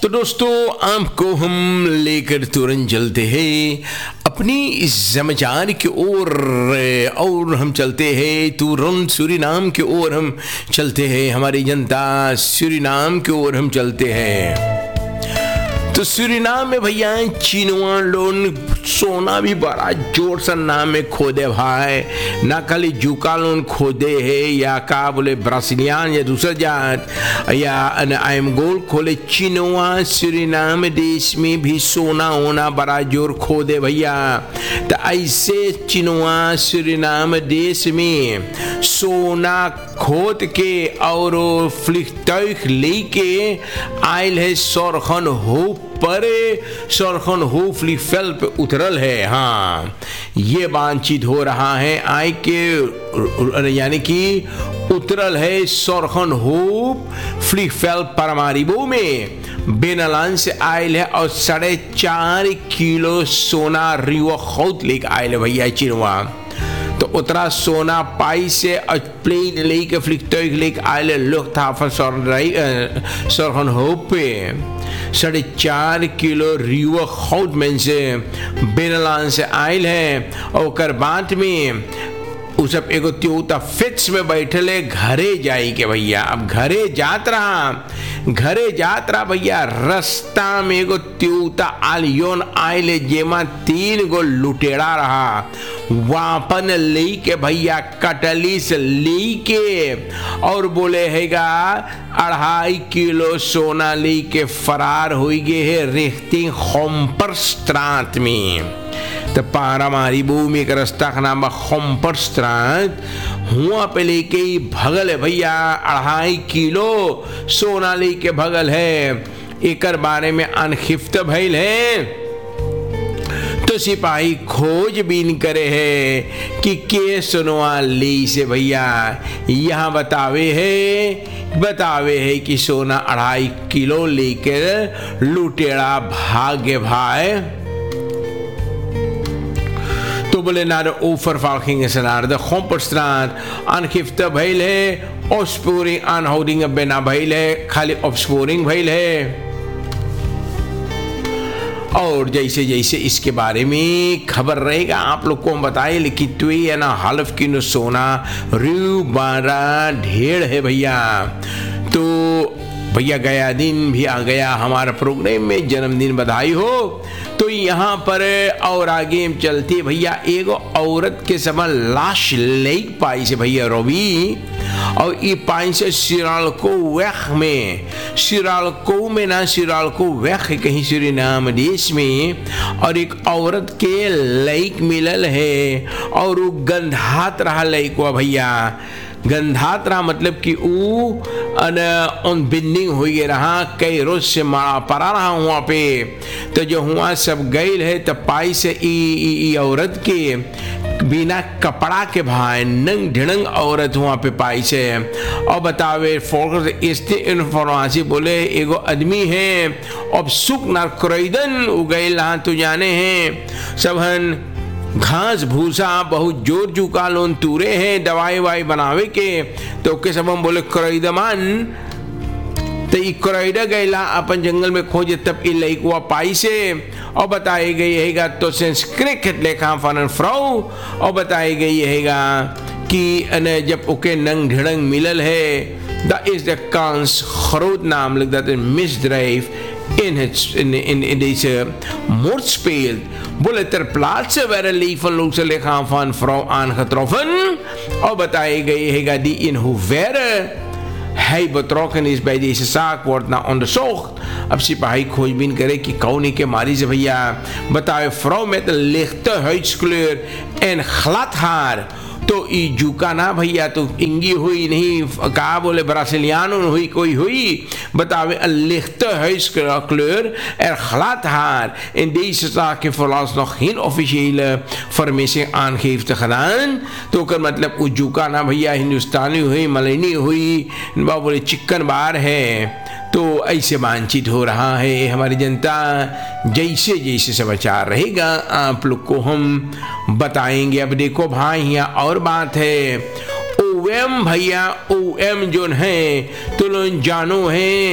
तो दोस्तों, आपको हम लेकर तुरंत चलते हैं अपनी इस समाचार की ओर और हम चलते हैं तुरंत सूरीनाम की ओर हम चलते हैं। हमारी जनता सूरीनाम की ओर हम चलते हैं। तो सूरीनाम में भैया चीनवा लोन सोना भी बड़ा जोर से नाम में खोदे भाई, ना खाली जूका लोन खोदे है या का बोले ब्राजीलियन या दूसरा जात या आयमगोल खोले, चीनवा सूरीनाम देश में भी सोना होना बड़ा जोर खोदे भैया। तो ऐसे चीनवा सूरीनाम देश में सोना खोद के और फ्लिक्टैक लेके आयल है सोरखन हो परे सोरखन होफली फेल पे उतरल है। हाँ, ये बातचीत हो रहा है आय के यानी कि उतरल है सोरखन होप फ्ली फेल परमारिबो में बेनालान से आयल है और 4.5 किलो सोना रिवा खौत लेके आयल है भैया चिनवा। तो उतरा सोना पाई से प्लेन लेके फ्लिक्टैक लेके आयल लोग था सोरखन होप पे 4.5 किलो रिवा खौत में से बेनालान से आयल है और कर बात में उ सब एगो त्योता फिक्स में बैठे ले घरे जाई के भैया। अब घरे जात रहा भैया, रास्ता में एगो त्योता आलियोन आयले जेमा 3 गो लुटेरा रहा। वापन ले के भैया कटली से ले के और बोले हैगा 2.5 किलो सोना ले के फरार हो गए है रिख्ती खोम्पर स्त्रात में। तो पारामारी भूमि का रास्ता का नाम खोम्पर स्त्रात हुआ पे लेके ही भगल है भैया। 2.5 किलो सोना लेके भगल है। एकर बारे में अनखिफ्त भइल है तो सिपाही खोजबीन करे है कि के सुनवा ली से भैया। यहाँ बतावे है कि सोना 2.5 किलो लेकर लुटेरा भाग्य भाई। तो बोले नार ओफर फाल्किंग सनार द खोम्परस्त्रात अनखिफ्त भइल है, ऑफस्पोरिंग अनहोल्डिंग बेना भइल है, खाली ऑफस्पोरिंग भइल है। और जैसे जैसे इसके बारे में खबर रहेगा आप लोग को हम बताए, लेकिन तो ये ना हल्फ की न सोना रू 12 ढेर है भैया। तो भैया गया दिन भी आ गया हमारा प्रोग्राम में, जन्मदिन बधाई हो। तो यहाँ पर और आगे हम चलते भैया, एगो औरत के समय लाश लेक पाई से भैया रवि, और ये पाई से सिरालको वेख कहीं सूरीनाम देश में, और एक औरत के लेक मिलल है और वो गंधात रहा लेकवा भैया। गंधात रहा मतलब कि उन बिंडिंग हुई रहा, कई रोज से मारा पड़ा रहा वहाँ पे। तो जो हुआ सब गईल है तो पाई से ई औरत के बिना कपड़ा के भाई नंग ढिड़ंग औरत वहाँ पे पाई से। और बतावे फोकस इसते इन्फॉर्मेशन बोले एगो आदमी है अब सुख नार करैदन उगैल रहा, तो जाने हैं सबहन घास भूसा बहुत जोर जुका लोन तूरे हैं दवाई वाई बनावे के। तो के सब हम बोले करैदमान, तो ई करैदा गैला अपन जंगल में खोजे तब ई लइकवा पाई से। और बताई गई हैगा तो संस्कृत लेखा फन फ्राउ, और बताई गई हैगा कि जब ओके नंग ढिड़ंग मिलल है द इज द कांस खरोद नाम लिख that मिसड्राइव in deze moordspeelt. Bolle ter plaatse werden levenloze lichaam van vrouw aangetroffen. Al बताई गई है die in hoeverre hij betrokken is bij deze zaak wordt na onderzocht. अब सिपाही खोजबीन करे कि कौन के मारी से भैया। बताए vrouw met een lichte huidskleur en glad haar। तो ई जुका ना भैया तो इंगी हुई नहीं, कहा बोले ब्राजीलियानो हुई कोई हुई। बतावे lichte huidskleur en glad haar. In deze zaak heeft vooralsnog geen officiële vermissing aangifte gedaan। तो कर मतलब वो जुका ना भैया हिंदुस्तानी हुई मलैनी हुई बोले चिकन बार है। तो ऐसे बातचीत हो रहा है हमारी जनता। जैसे जैसे समाचार रहेगा आप लोग को हम बताएंगे। अब देखो भाई यहाँ और बात है, ओएम भैया ओएम जो है तो लोग जानो है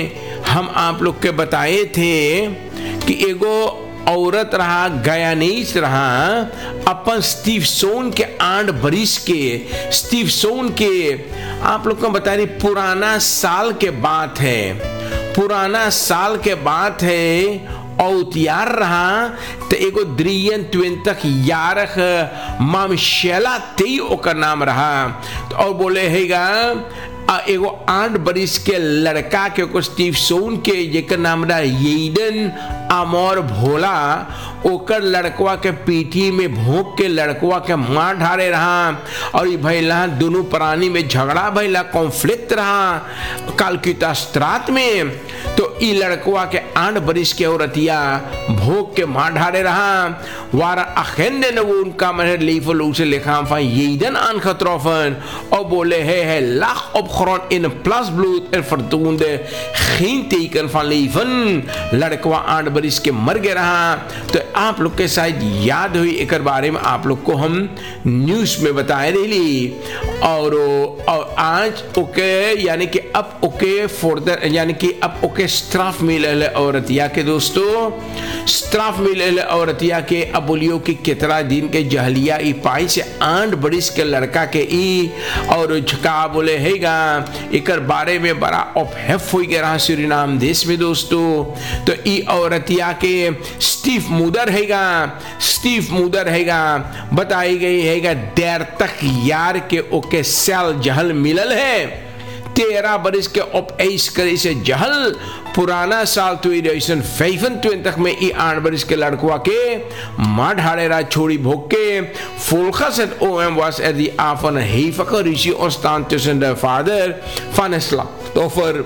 हम आप लोग के बताए थे कि एगो औरत रहा, गयानीस रहा, अपन स्टीफसोन के 8 बरिस के, स्टीफसोन के आप लोग को बता रही पुराना साल के बात है, पुराना साल के बात है। और त्यार रहा तो एगो द्रियन ट्वेंतक यारख मामशेला तेई ओकर नाम रहा। तो और बोले हैगा एगो 8 बरिस के लड़का के को स्टीफसोन के जेकर नाम रहा येडन अमोर भोला, ओकर लड़कवा के पीठी में भोंक के लड़कवा के मार ढारे रहा। और भैला दोनों प्राणी में झगड़ा भैला, कॉन्फ्लिक्ट रहा कालकिता स्त्रात में। तो ई लड़कवा के 8 बरिस के औरतिया भोंक के मार ढारे रहा। वारा अखेंडे ने वो उनका मैंने लीफल उसे लिखा फा येडन आन खतरोफन और बोले है lakh opgeron in een plasbloed en vertoonde geen teken van leven। लड़कवा 8 बरिस के मर गया रहा। तो आप लोग के शायद याद हुई एक बारे में आप लोग को हम न्यूज में बताए रही। और आज ओके यानी कि अब ओके फर्दर यानी कि अब ओके स्ट्राफ मिले औरतिया के दोस्तों, स्ट्राफ मिले औरतिया के। अब बोलियो कि कितना दिन के जहलिया ई पाई से 8 बरिस के लड़का के ई और झका बोले हैगा एक बारे में बड़ा अपहेफ हो गया सूरीनाम देश में दोस्तों। तो ई औरतिया के स्टीव मुदर हैगा, स्टीव मुदर हैगा बताई गई हैगा देर तक यार के ओके सेल जहल मिलल है। 13 बरिस के op ऐस करे से जहल पुराना साल 2025 में ई 8 बरिस के लड़कुआ के मार ढाड़े रहा छोड़ी भोग के volgens het OM was die avond een hevige ruzie ontstaan tussen de vader van het slachtoffer।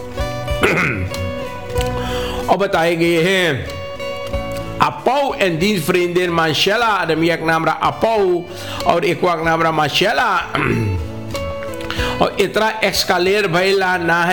और बताए गए हैं अपाउ एंड दीन फ्रेंडन माशेला, आदमी एक नाम रहा अपाउ और एक नाम रहा माशेला। और इतना एक्सकालेर भैला ना है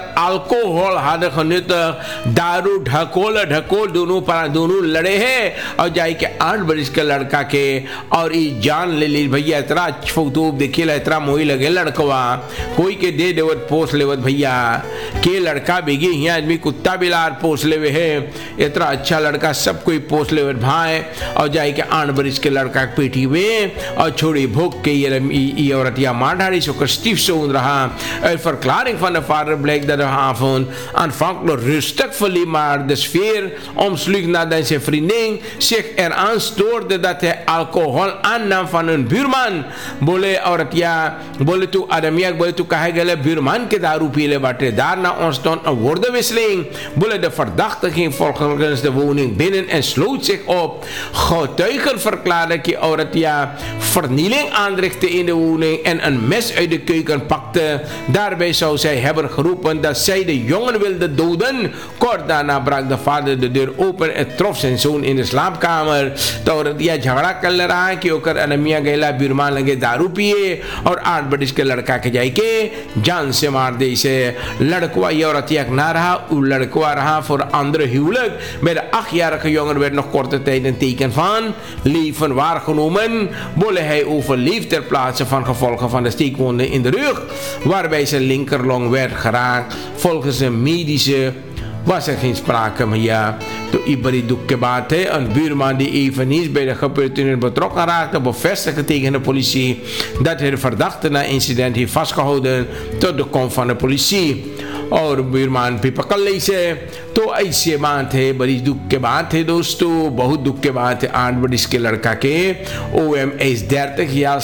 अल्कोहल हाथ खनित दारू ढकोल ढकोल दोनों लड़े हैं और जाए के 8 बरिस के लड़का के और ये जान ले ली भैया। इतना फोटो देखिए इतना मोही लगे लड़कवा कोई के दे देवत पोस लेवत भैया के लड़का बेगी यहाँ आदमी कुत्ता बिलार पोस लेवे है। इतना अच्छा लड़का सब कोई पोस लेवत भाई और जाए के 8 बरिस के लड़का पीठी हुए और छोड़ी भोग के ये औरतिया मार ढाड़ी सोकर Steve rहा. Uit verklaring van de vader bleek dat de avond aanvankelijk rustig verliep, maar de sfeer omsloeg nadat zijn vriendin zich eraan stoorde dat hij alcohol aannam van een buurman. बोले औरत या बोले तू आदमिया बोले तू कहे गए buurman के दारू पीले बाटे. Daarna ontstond een woordenwisseling. Boele de verdachte ging volgens de woning binnen en sloot zich op. Getuigen verklaarden dat aurat ja vernieling aanrichtte in de woning en een mes uit de keuken pakte. Daarbij zou zij hebben geroepen dat zij de jongen wilde doden. Kort daarna brak de vader de deur open en trof zijn zoon in de slaapkamer. तो औरत या झगड़ा कर ले रहा है कि ओकर अनमिया गैला बिरमान लगे दारू पिए और 8 बरिस के लड़का के जाए के जान से मार दे. इसे लड़कवा ये औरत यक ना रहा उ लड़कवा रहा voor andere huwelijk met de 8-jarige jongen werd nog korte tijd een teken van leven waargenomen. Bolle hij overleefd ter plaatse van gevolgen van de steekwonden in de rug waarbij zijn linkerlong werd geraakt. Volgens een medische was er geen sprake meer. Ja, तो ये बड़ी दुख की बात है. Een buurman die eveneens bij de gebeurtenis betrokken raakte bevestigde tegen de politie dat hij de verdachte na incident heeft vastgehouden tot de komst van de politie. और बुरमान पे पकड़ ली से. तो ऐसे बात है, बड़ी दुख के बात है दोस्तों, बहुत दुख के बात है. 8 बरिस के लड़का के OM is 30 jaar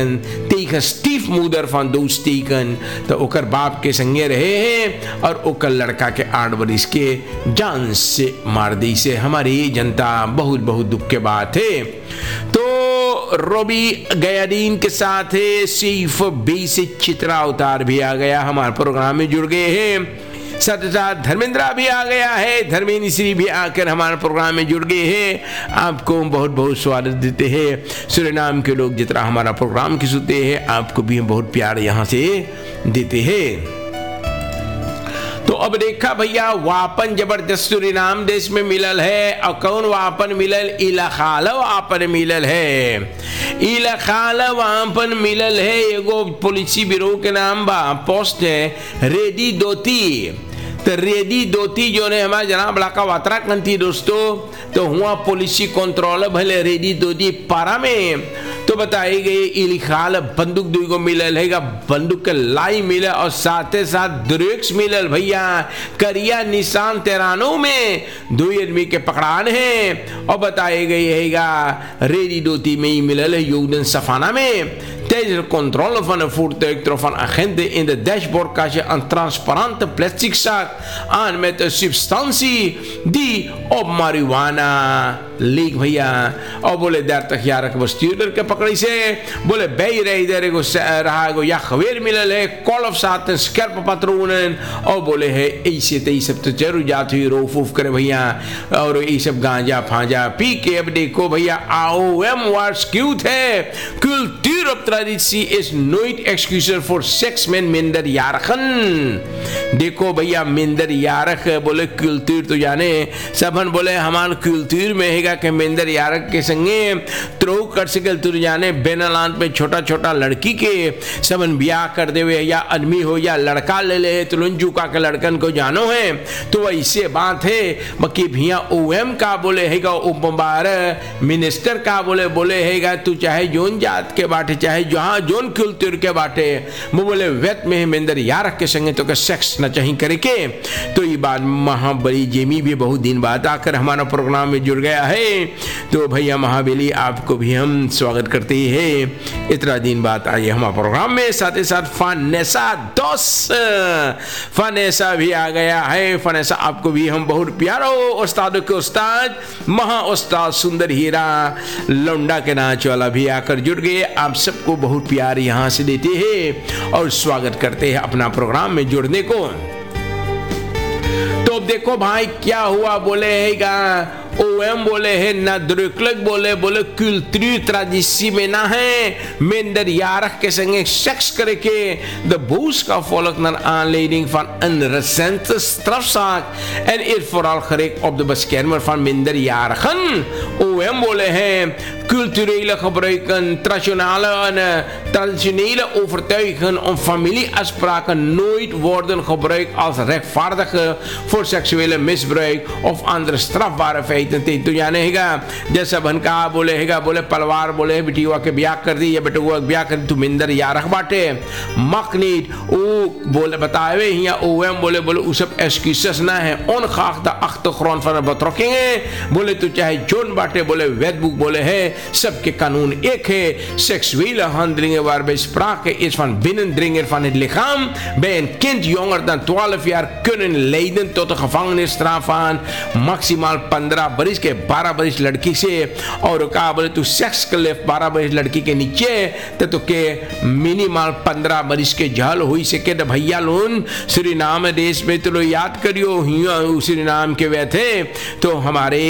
tegen stiefmoeder van doodsteken. तो ओकर बाप के संगे रहे हैं और ओकर लड़का के 8 बरिस के जान से मार दी से. हमारी जनता बहुत बहुत दुख के बात है. तो रवि गयादीन के साथ है सिर्फ बेसिक चित्रा अवतार भी आ गया, हमारे प्रोग्राम में जुड़ गए हैं. साथ ही साथ धर्मेंद्रा भी आ गया है, धर्मेंद्र श्री भी आकर हमारे प्रोग्राम में जुड़ गए हैं. आपको बहुत बहुत स्वागत देते हैं. सूरीनाम के लोग जितना हमारा प्रोग्राम की सुनते हैं आपको भी हम बहुत प्यार यहाँ से देते हैं. तो अब देखा भैया वापन जबरदस्त सूरीनाम देश में मिलल है. और कौन वापन मिलल? इलाखाला वापन मिलल है. इलाखाला वापन मिलल है. एगो पुलिसी ब्यूरो के नाम बा पोस्ट है रेडी दोती. तो रेडी दोती जो ने हमारा जनाब लाका वात्रा कंती दोस्तों, तो हुआ पुलिसी कंट्रोल भले रेडी दोती पारा में, तो बताई गई इलिखाल बंदूक दुई को मिलल है, बंदूक के लाई मिले और साथ साथ ड्रग्स मिलल भैया, करिया निशान तेरानो में 2 आदमी के पकड़ान है। और बताई गई है रेडी दोती में ही मिलल है योगदान सफाना में। Tijdens de controle van een voertuig trof een agent in de dashboardkastje een transparante plastic zak aan met een substantie die op marijuana leek भैया। और बोले 30-jarige bestuurder के पकड़ी से बोले bijrijder को रहा को या खवेर मिलल है, कॉलफ साथ स्कैर्प patronen और बोले है ऐसे ते सब तो जरूर जात हुई रोफ उफ करे भैया, और ये सब गांजा फांजा पी के अब देखो भैया AOM waarschuwt है cultuur op traditie is nooit excuses voor seks met minderjarigen। देखो भैया minderjarig बोले cultuur तो जाने सबन बोले हमारे cultuur में है कि minderjarig के संगे त्रो कर सके तुर जाने बेनलान पे छोटा छोटा लड़की के सबन ब्याह कर देवे, या आदमी हो या लड़का ले ले तुलंजू का के लड़कन को जानो है। तो ऐसे बात है बाकी भैया OM का बोले हैगा उपबार मिनिस्टर का बोले हैगा तू चाहे जोन जात के बाटे चाहे जहाँ जोन कुलतुर के बाटे वो बोले वेत में minderjarig के संगे तो के सेक्स न चाहिए करे के। तो ये बात महाबली जेमी भी बहुत दिन बाद आकर हमारा प्रोग्राम में जुड़ गया है। तो भैया महाबली आपको भी हम स्वागत करते हैं, इतना दिन बाद आइए हमारे प्रोग्राम में। साथ ही साथ फनेसा दोस्त फनेसा भी आ गया है। फनेसा आपको भी हम बहुत प्यारो उस्तादों के उस्ताद महा उस्ताद सुंदर हीरा लौंडा के नाच वाला भी आकर जुड़ गए। आप सबको बहुत प्यार यहाँ से देते हैं और स्वागत करते हैं अपना प्रोग्राम में जुड़ने को। तो देखो भाई क्या हुआ बोले हैगा OM बोले है nadrukkelijk बोले cultuur traditie में ना है minderjarig के संगे seks करे के। De boodschap volgt naar aanleiding van een recente strafzaak en is vooral gericht op de beschermer van minderjarigen। OM बोले है culturele gebruiken, traditionele overtuigingen om familieafspraken nooit worden gebruikt als rechtvaardige voor seksuele misbruik of andere strafbare feiten। तो जाने हैगा जैसा बनका बोले हैगा बोले पलवार बोले बेटीवा के ब्याह कर दी या बेटुआ के ब्याह कर दी तू minderjarig बाटे मक नीट ओ बोले बतावे हिया OM बोले उ सब excuses ना है ongeacht achtergrond van de betrokkenen बोले तू चाहे जोन बाटे बोले wetboek बोले है सबके कानून एक है। seksuele handelingen waarbij sprake is van binnendringen van het lichaam bij een kind jonger dan 12 jaar kunnen leiden tot een gevangenisstraf aan maximaal 15 बरिस के 12 बरिस लड़की से और कहा बोले तू सेक्स कर ले 12 बरिस लड़की के नीचे तो के मिनिमल 15 बरिस के जहल हुई सके। तो भैया लोन सूरीनाम देश में तो लो याद करियो सूरीनाम के वे थे। तो हमारे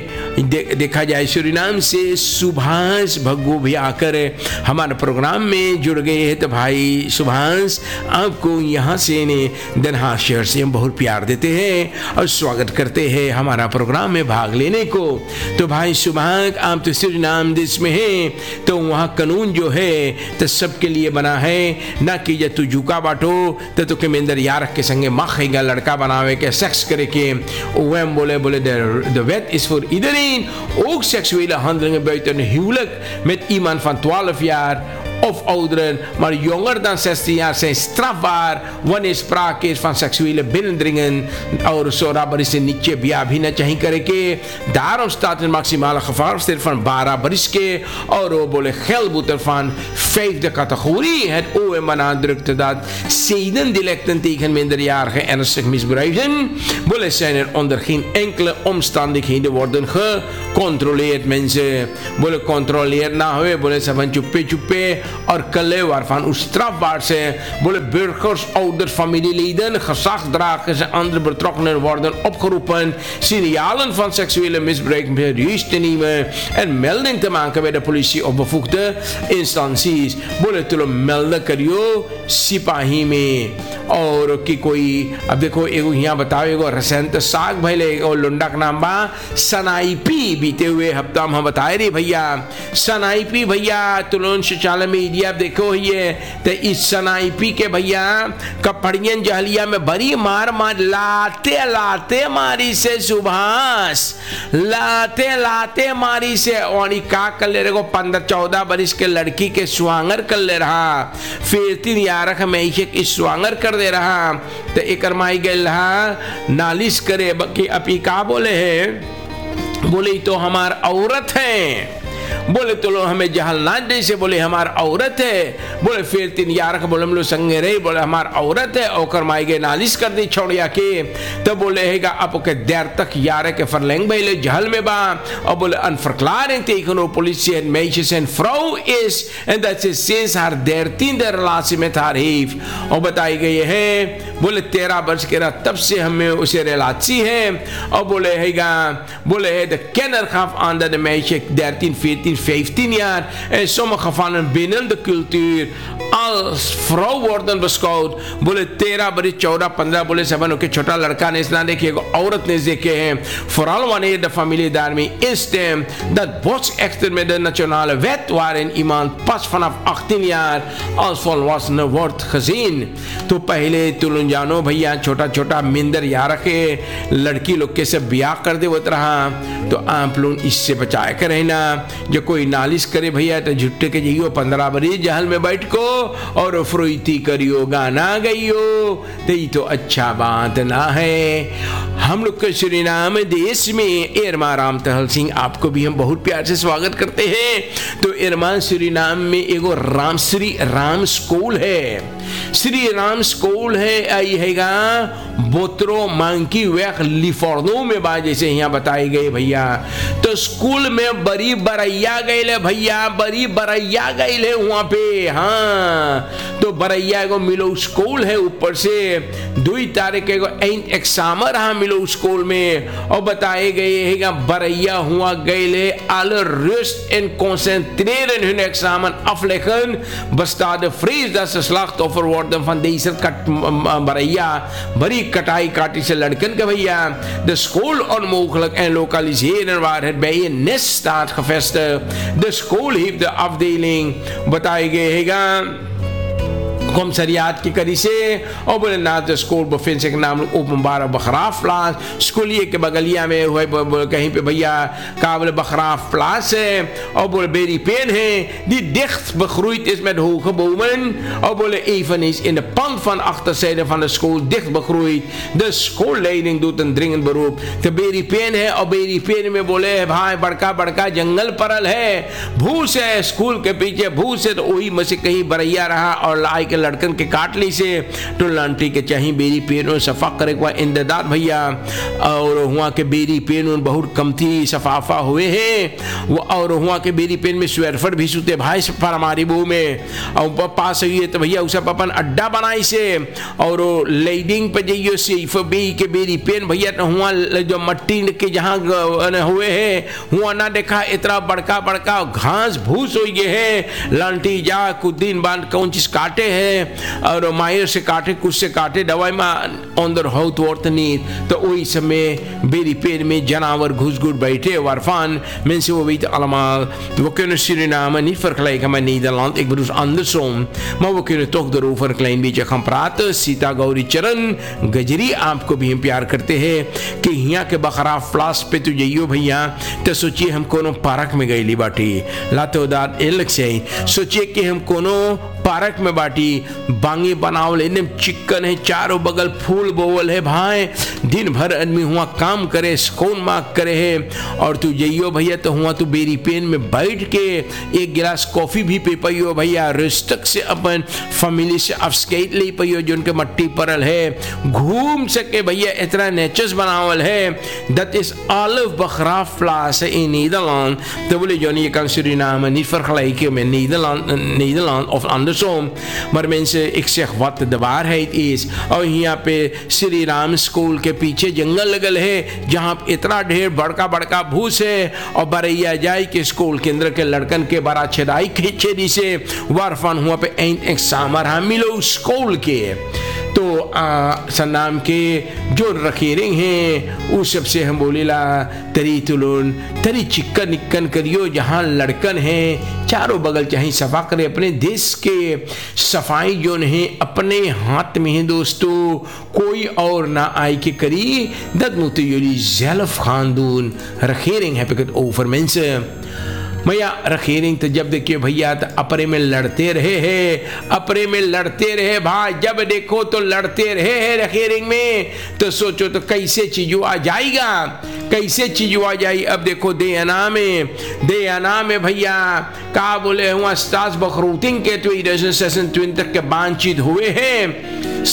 देखा जाए सूरीनाम से सुभाष भग्गू भी आकर हमारे प्रोग्राम में जुड़ गए हैं। तो भाई सुभाष आपको यहाँ से ने दनहा शहर से हम बहुत प्यार देते हैं और स्वागत करते हैं हमारा प्रोग्राम में भाग लेने को। तो भाई सुभाष आप तो सूरीनाम देश में हैं तो वहाँ कानून जो है तो सबके लिए बना है, ना कि जब तू झुका बाटो तो के minderjarig के संगे माखेगा लड़का बनावे के सेक्स करे के। OM बोले de wet is voor iedereen, ook seksuele handelingen buiten een huwelijk met iemand van 12 jaar of ouderen, maar jonger dan 16 jaar zijn strafbaar wanneer sprake is van seksuele binnendringen और बरिस से नीचे ब्याह भी न चाहिए करे के। daarom staat een maximale gevaarstraf van 12 बरिस के और वो बोले geldboete van 5e categorie। Het OM benadrukte dat zedendelicten tegen minderjarigen ernstig misbruiken बोले zijn er onder geen enkele omstandigheden worden gecontroleerd। mensen बोले controleerd ना हुए बोले सब चुप्पे और कले waarvan strafbaar zijn बोले burgers, ouders, familieleden, gezagsdragers en andere betrokkenen worden opgeroepen signalen van seksuele misbruik serieus te nemen en melding te maken bij de politie of bevoegde instanties। बोले तुलो मेल्द करियो सिपाही में और कि कोई अब देखो एगो यहाँ बताओ एगो रसेंत साग भैले एगो लुंडा का नाम बा सनाइपी। बीते हुए हफ्ता हम बताए रे भैया सनाइपी भैया तुलन शौचालय में मीडिया देखो ये तो इस सनाइपी के भैया कपड़ियन जहलिया में बड़ी मार मार लाते लाते मारी से सुभाष लाते लाते मारी से और का कर ले रहे 15-14 बरिस के लड़की के सुहांगर कर ले रहा फिर 3 यारख में इसे सुहांगर कर दे रहा तो एक माई गए रहा नालिश करे कि अपी का बोले है बोले तो हमार औरत है बोले तो लो हमें जहल ना दे से बोले हमार औरत है बोले फिर 3 यार का बोले हम लोग संगे रहे बोले हमार औरत है और माई गए नालिश कर दी छोड़िया के तो बोले हैगा अब के देर तक यार के फरलेंग भाई जहल में बा और बोले unverklaring tegen politie en meisjes en vrouw is en dat ze sinds haar 13e relatie met haar heeft और बताई गई है बोले 13 वर्ष के तब से हमें उसे रिलेtie है और बोले हैगा बोले है de kenner gaf aan dat de meisje 13, 14, 15 jaar en sommige van hen binnen de cultuur als vrouw worden beschouwd बोले 13 बड़ी 14, 15 बोले सबन के छोटा लड़का ने इसना देखे औरत ने देखे हैं vooral wanneer de familie daarmee instemt dat bosechter met de nationale wet waarin iemand pas vanaf 18 jaar als volwassene wordt gezien तो पहले तुम जानो भैया छोटा छोटा मिंदर यार के लड़की लोग के से ब्याह कर दे होता रहा तो आप लोग इससे बचाए कर रहना जो कोई नालिश करे भैया तो झुट्टे के जाइयो 15 बरी जहल में बैठ को और फ्रोइती करियो गाना गइयो तो ये तो अच्छा बात ना है। हम लोग के सूरीनाम देश में इरमा राम टहल सिंह आपको भी हम बहुत प्यार से स्वागत करते हैं। तो इरमा सूरीनाम में एगो श्री राम स्कूल है श्री राम स्कूल है आई हैगा बोत्रो मांकी वेख लिफोर्नो में बा जैसे यहाँ बताए गए भैया तो स्कूल में बड़ी बरैया गए भैया बड़ी बरैया गए वहाँ पे हाँ तो बरैया एगो मिलो स्कूल है ऊपर से 2 तारीख एगो एग्जाम रहा मिलो स्कूल में और बताए गए है बरैया हुआ गए allerrust en concentreren hun examen afleggen bestaat de vrees dat ze slachtoffer worden van deze Baraiya बड़ी कटाई काटी से लड़कन के भैया de school onmogelijk en lokaliseren waar het bij een nest staat gevestigd de school heeft de afdeling बताए गए हैगा कमसरियात की करी से और बोले ना तो स्कूल बफिन से नाम मुबारक बखराफ प्लास स्कूलिए के बगलिया में हुए कहीं पे भैया काबल बखराफ प्लास है और बोले बेरी पेन है die dicht begroeid is met hoge bomen और बोले even is in de pand van achterzijde van de school dicht begroeid de schoolleiding doet een dringend beroep तो बेरी पेन है और बेरी पेन में बोले भाई बड़का बड़का जंगल परल है भूस है स्कूल के पीछे भूस है तो वही में से कहीं बरैया रहा और लाई के लड़कन के काट ली से तो लांटी के चाहिए बेरी पेन सफा करे हुआ इंतजार भैया और हुआ के बेरी पेन बहुत कम थी सफाफा हुए हैं वो और हुआ के बेरी पेन में स्वेरफट भी सूते भाई सफर हमारी बहू में और पास हुई तो भैया उसे अपन अड्डा बनाई से और लेडिंग पे जाइयो सिर्फ बे के बेरी पेन भैया तो हुआ जो मट्टी के जहाँ हुए हैं हुआ ना देखा इतना बड़का बड़का घास भूस हो गए है लांटी जा कुछ दिन बाद कौन चीज काटे है और मायर से काटे कुछ से काटे दवाई में अंदर होत वर्त नहीं तो वही समय बेरी पेन में जानवर घुस घुस बैठे waarvan mensen we weten allemaal we kunnen Suriname niet vergelijken met Nederland ik bedoel andersom maar we kunnen toch erover een klein beetje gaan praten Sita Gauri चरण गजरी आपको भी हम प्यार करते हैं कि यहाँ के बखराफ प्लास पे तो जाइयो भैया तो सोचिए हम कोनो पार्क में गई बाटी लातोदार अलग से सोचिए कि हम कोनो पार्क में बाटी बांगी बनावल एकदम चिकन है चारों बगल फूल बोवल है भाई दिन भर आदमी हुआ काम करे सुकून माक करे है और तू जाइयो भैया तो हुआ तू बेरी पेन में बैठ के एक गिलास कॉफी भी पी पाइयो भैया रिश्तक से अपन फैमिली से अफस्केट ले पाइयो जो उनके मट्टी परल है घूम सके भैया इतना नेचर्स बनावल है that is olive बखराफ pliers in Nederland तो बोले जो नहीं kan Suriname niet vergelijken met Nederland of andersom maar mensen ik zeg wat de waarheid is और यहाँ पे श्री राम स्कूल के पीछे जंगल लगल है जहाँ इतना ढेर बड़का बड़का भूस है और बरैया जाए के स्कूल के अंदर के लड़कन के बड़ा छेदाई खींचे से वारफान हुआ पे एक सामर मिलो स्कूल के तो सन्नाम के जो रखेरिंग हैं उस सबसे हम बोलेला तरी तुलुन तरी चिक्कन निक्कन करियो, जहाँ लड़कन हैं चारों बगल चाहे सफा करे। अपने देश के सफाई जो है अपने हाथ में है दोस्तों, कोई और ना आई के करी दद मुते योली ज़ेल्फ खानदून रखेरिंग है पिकट ओवर मेंस मैया रखेरिंग। तो जब देखिए भैया तो अपरे में लड़ते रहे हैं, अपरे में लड़ते रहे भाई, जब देखो तो लड़ते रहे हैं रखेरिंग में। तो सोचो तो कैसे चीजों आ जाएगा, कैसे चीजों आ जाई। अब देखो दे अना में भैया का बोले हुआ स्टार्स बखरूटिंग के 2026 तक के बातचीत हुए हैं।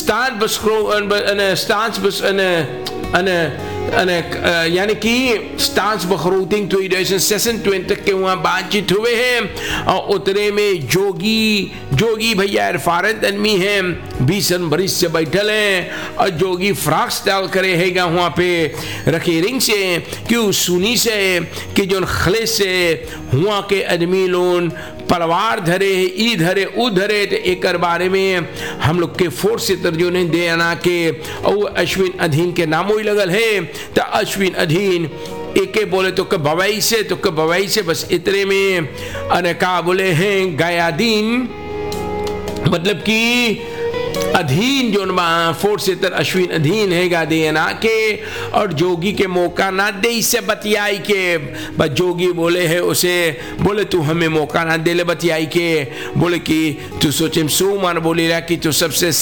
यानी कि स्टार्स बखरूटिंग 2026 तक के वहाँ बातचीत हुए हैं। और उतरे में जोगी भैया इरफारत आदमी हैं, 20 बरिस से बैठल हैं और जोगी फ्राक स्टाइल करे हैगा वहाँ पे रखेरिंग से क्यों सुनी से कि जो खले से वहाँ के आदमी लोन पलवार धरे ई धरे उ धरे। तो एक बारे में हम लोग के फोर्स से तर्जुने दे आना के और अश्विन अधीन के नामों ही लगल है। तो अश्विन अधीन एके बोले तो बवाई से बस इतने में अनका बोले हैं गयादीन, मतलब कि अधीन जो फोर्स से तर अश्विन अधीन है गा देना के। और जोगी के मौका ना दे इससे बतियाई के, बस जोगी बोले है उसे बोले तू हमें मौका ना दे ले बतियाई के, बोले कि तू सोचे सो मान बोले रहा कि तू सबसे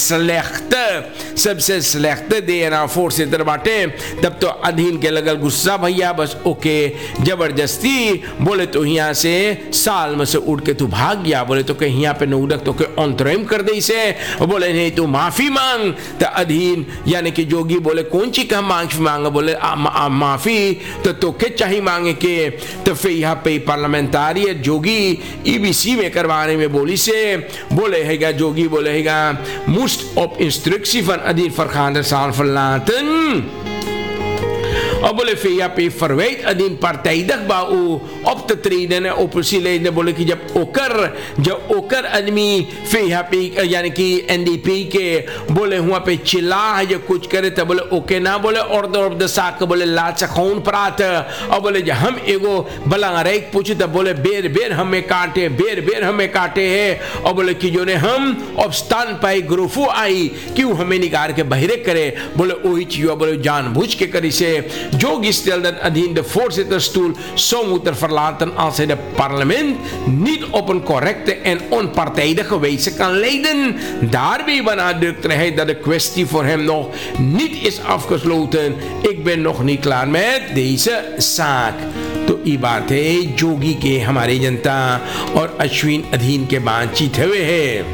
स्लेख्त देना फोर्स से तर बाटे। तब तो अधीन के लगल गुस्सा भैया, बस ओके जबरदस्ती बोले तो यहाँ से साल में से उड़ के तू भाग गया, बोले तो कहीं यहाँ पे नौडक तो के अंतरिम कर दे इसे, बोले नहीं तू माफी मांग। तो अधीन यानी कि जोगी बोले कौन ची कहा माफी मांगा, बोले माफी तो के चाहिए मांगे के। तो फिर यहाँ पे पार्लियामेंटारियत जोगी ईबीसी में करवाने में बोली से बोले हैगा जोगी बोले हैगा मोस्ट ऑफ इंस्ट्रक्शन फन अधीन फरखान साल फलातन। और बोले फिर पे फरवेद अधीन partijdig बाऊ op te treden en oppositieleden बोले कि जब ओकर आदमी फिर यहाँ पे यानी कि एनडीपी के बोले हुआ पे चिल्ला है जो कुछ करे तो बोले ओके ना बोले और द साक बोले लाच खून प्रात। और बोले जब हम एगो बलंगरेक पूछे तो बोले बेर हमें काटे है। और बोले कि जो ने हम obstan पाई ग्रुफो आई क्यों हमें निकाल के बहिरे करे, बोले वही चीज बोले जानबूझ के करी से Jogi stelde indien de voorzittersstoel zou moeten verlaten als hij de parlement niet op een correcte en onpartijdige wijze kan leiden. Daarbij benadrukte hij dat de kwestie voor hem nog niet is afgesloten. Ik ben nog niet klaar met deze zaak. तो ये बात है जोगी के हमारे जनता और अश्विन अधीन के बातचीत हुए है।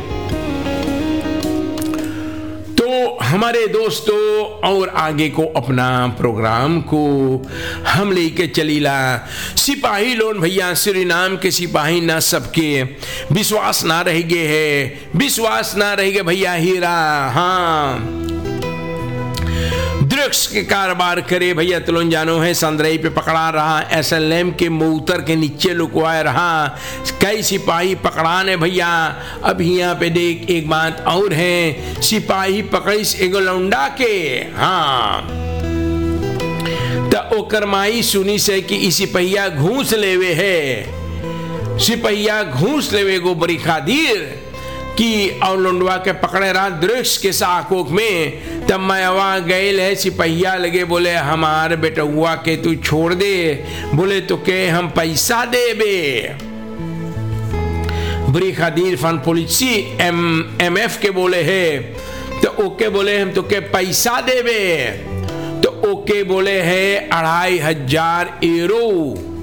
हमारे दोस्तों और आगे को अपना प्रोग्राम को हम लेके चलीला। सिपाही लोन भैया सूरीनाम के सिपाही ना सबके विश्वास ना रह गए भैया हीरा। हाँ ड्रग्स के कारोबार करे भैया तुलन जानो है संद्रई पे पकड़ा रहा, एसएलएम के मूतर के नीचे लुकवाए रहा, कई सिपाही पकड़ाने भैया। अब यहाँ पे देख एक बात और है, सिपाही पकड़िस एगो लौंडा के। हाँ तो ओकर माई सुनी से कि ई सिपहिया घूस लेवे है, सिपहिया घूस लेवे गो बड़ी खातिर कि और लुंडवा के पकड़े रहा दृक्ष के साकोक में। तब मैं वहाँ गए है सिपहिया लगे बोले हमारे बेटुआ के तू छोड़ दे, बोले तो के हम पैसा दे बे। बड़ी खातिर फन पुलिसी एमएफ के बोले है तो ओके बोले हम तो के पैसा दे बे। तो ओके बोले है 2500 यूरो